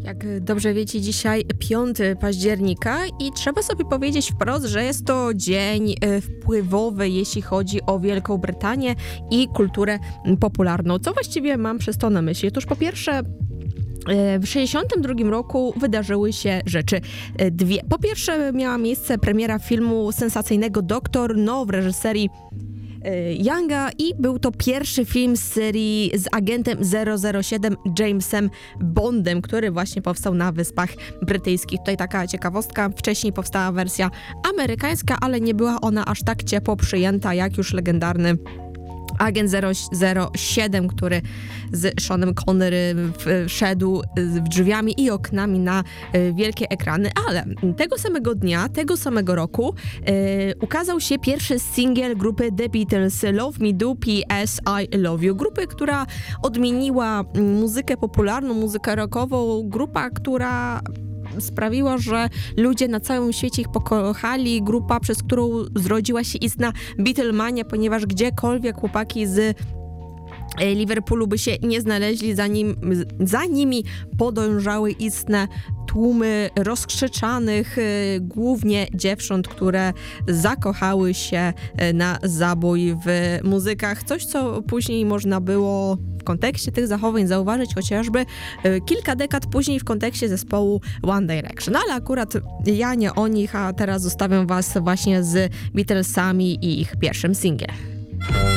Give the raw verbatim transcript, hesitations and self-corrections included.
Jak dobrze wiecie, dzisiaj piątego października i trzeba sobie powiedzieć wprost, że jest to dzień wpływowy, jeśli chodzi o Wielką Brytanię i kulturę popularną. Co właściwie mam przez to na myśli? Otóż po pierwsze, w sześćdziesiątym drugim roku wydarzyły się rzeczy dwie. Po pierwsze miała miejsce premiera filmu sensacyjnego Doktor No w reżyserii Younga i był to pierwszy film z serii z agentem zero zero siedem Jamesem Bondem, który właśnie powstał na Wyspach Brytyjskich. Tutaj taka ciekawostka, wcześniej powstała wersja amerykańska, ale nie była ona aż tak ciepło przyjęta jak już legendarny Agent zero zero siedem, który z Seanem Connery wszedł drzwiami i oknami na wielkie ekrany, ale tego samego dnia, tego samego roku e, ukazał się pierwszy singiel grupy The Beatles, Love Me Do, P S I Love You. Grupy, która odmieniła muzykę popularną, muzykę rockową, grupa, która sprawiła, że ludzie na całym świecie ich pokochali, grupa, przez którą zrodziła się istna Beatlemania, ponieważ gdziekolwiek chłopaki z Liverpoolu by się nie znaleźli, zanim, za nimi podążały istne tłumy rozkrzyczanych, głównie dziewcząt, które zakochały się na zabój w muzykach. Coś, co później można było w kontekście tych zachowań zauważyć chociażby kilka dekad później w kontekście zespołu One Direction. Ale akurat ja nie o nich, a teraz zostawiam was właśnie z Beatlesami i ich pierwszym singlem.